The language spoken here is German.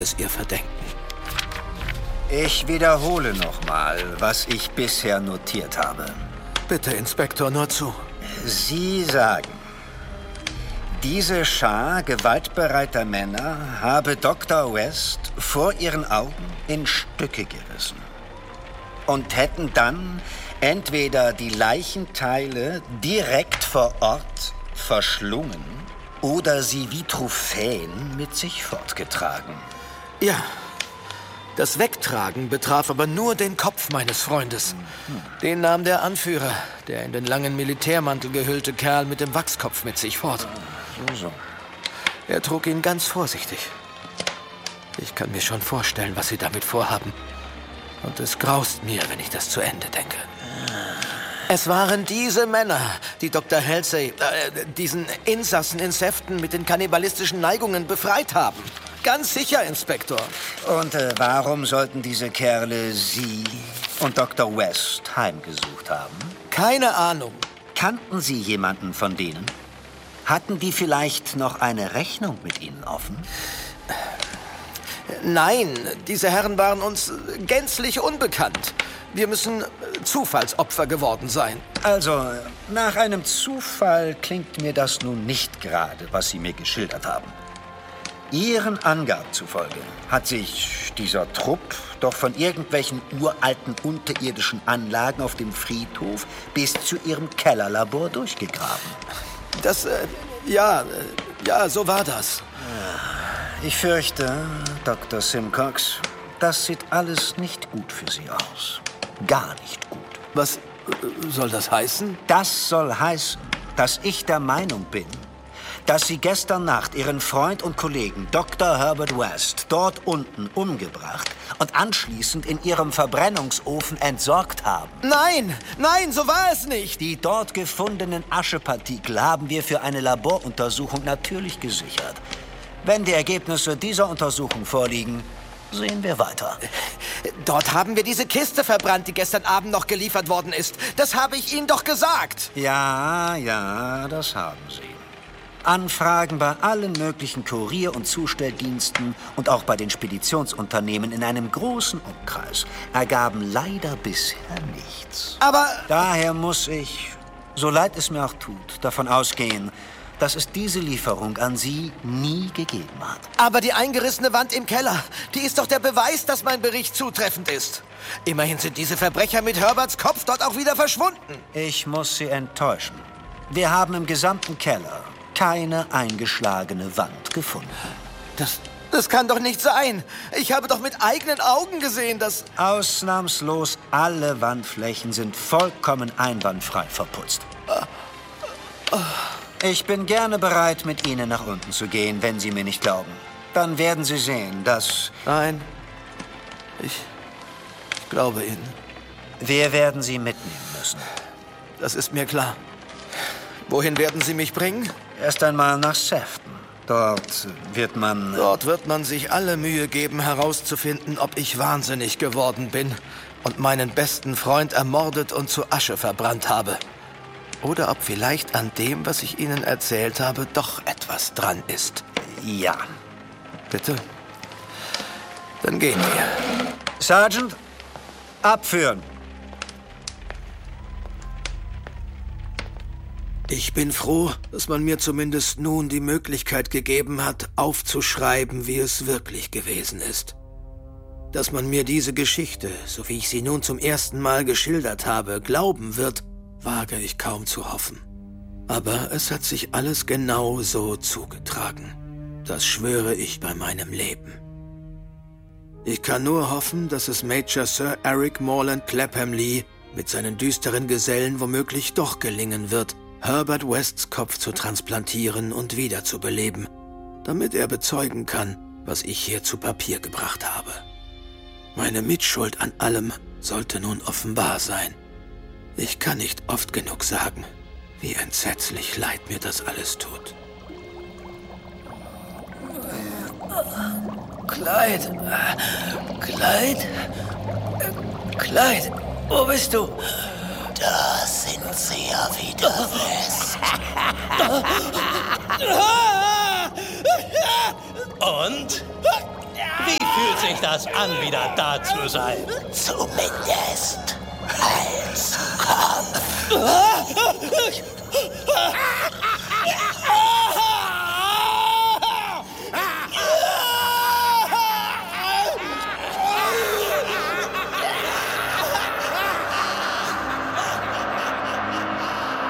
es ihr verdenken. Ich wiederhole nochmal, was ich bisher notiert habe. Bitte, Inspektor, nur zu. Sie sagen, diese Schar gewaltbereiter Männer habe Dr. West vor ihren Augen in Stücke gerissen und hätten dann entweder die Leichenteile direkt vor Ort verschlungen oder sie wie Trophäen mit sich fortgetragen. Ja, das Wegtragen betraf aber nur den Kopf meines Freundes. Den nahm der Anführer, der in den langen Militärmantel gehüllte Kerl mit dem Wachskopf mit sich fort. So. Er trug ihn ganz vorsichtig. Ich kann mir schon vorstellen, was sie damit vorhaben. Und es graust mir, wenn ich das zu Ende denke. Es waren diese Männer, die Dr. Halsey, diesen Insassen in Sefton mit den kannibalistischen Neigungen befreit haben. Ganz sicher, Inspektor. Und warum sollten diese Kerle Sie und Dr. West heimgesucht haben? Keine Ahnung. Kannten Sie jemanden von denen? Hatten die vielleicht noch eine Rechnung mit Ihnen offen? Nein, diese Herren waren uns gänzlich unbekannt. Wir müssen Zufallsopfer geworden sein. Also, nach einem Zufall klingt mir das nun nicht gerade, was Sie mir geschildert haben. Ihren Angaben zufolge hat sich dieser Trupp doch von irgendwelchen uralten unterirdischen Anlagen auf dem Friedhof bis zu ihrem Kellerlabor durchgegraben. Ja, so war das. Ich fürchte, Dr. Simcox, das sieht alles nicht gut für Sie aus. Gar nicht gut. Was soll das heißen? Das soll heißen, dass ich der Meinung bin, dass Sie gestern Nacht Ihren Freund und Kollegen Dr. Herbert West dort unten umgebracht und anschließend in Ihrem Verbrennungsofen entsorgt haben. Nein, so war es nicht. Die dort gefundenen Aschepartikel haben wir für eine Laboruntersuchung natürlich gesichert. Wenn die Ergebnisse dieser Untersuchung vorliegen, sehen wir weiter. Dort haben wir diese Kiste verbrannt, die gestern Abend noch geliefert worden ist. Das habe ich Ihnen doch gesagt. Ja, das haben Sie. Anfragen bei allen möglichen Kurier- und Zustelldiensten und auch bei den Speditionsunternehmen in einem großen Umkreis ergaben leider bisher nichts. Aber daher muss ich, so leid es mir auch tut, davon ausgehen, dass es diese Lieferung an Sie nie gegeben hat. Aber die eingerissene Wand im Keller, die ist doch der Beweis, dass mein Bericht zutreffend ist. Immerhin sind diese Verbrecher mit Herberts Kopf dort auch wieder verschwunden. Ich muss Sie enttäuschen. Wir haben im gesamten Keller keine eingeschlagene Wand gefunden. Das kann doch nicht sein. Ich habe doch mit eigenen Augen gesehen, dass... Ausnahmslos alle Wandflächen sind vollkommen einwandfrei verputzt. Ich bin gerne bereit, mit Ihnen nach unten zu gehen, wenn Sie mir nicht glauben. Dann werden Sie sehen, dass... Nein, ich glaube Ihnen. Wir werden Sie mitnehmen müssen. Das ist mir klar. Wohin werden Sie mich bringen? Erst einmal nach Sefton. Dort wird man sich alle Mühe geben, herauszufinden, ob ich wahnsinnig geworden bin und meinen besten Freund ermordet und zu Asche verbrannt habe. Oder ob vielleicht an dem, was ich Ihnen erzählt habe, doch etwas dran ist. Ja. Bitte? Dann gehen wir. Sergeant, abführen. Ich bin froh, dass man mir zumindest nun die Möglichkeit gegeben hat, aufzuschreiben, wie es wirklich gewesen ist. Dass man mir diese Geschichte, so wie ich sie nun zum ersten Mal geschildert habe, glauben wird, wage ich kaum zu hoffen. Aber es hat sich alles genau so zugetragen. Das schwöre ich bei meinem Leben. Ich kann nur hoffen, dass es Major Sir Eric Morland Clapham Lee mit seinen düsteren Gesellen womöglich doch gelingen wird, Herbert Wests Kopf zu transplantieren und wiederzubeleben, damit er bezeugen kann, was ich hier zu Papier gebracht habe. Meine Mitschuld an allem sollte nun offenbar sein. Ich kann nicht oft genug sagen, wie entsetzlich leid mir das alles tut. Clyde, wo bist du? Da sind sie ja wieder fest. Und? Wie sich das an, wieder da zu sein. Zumindest als Kopf.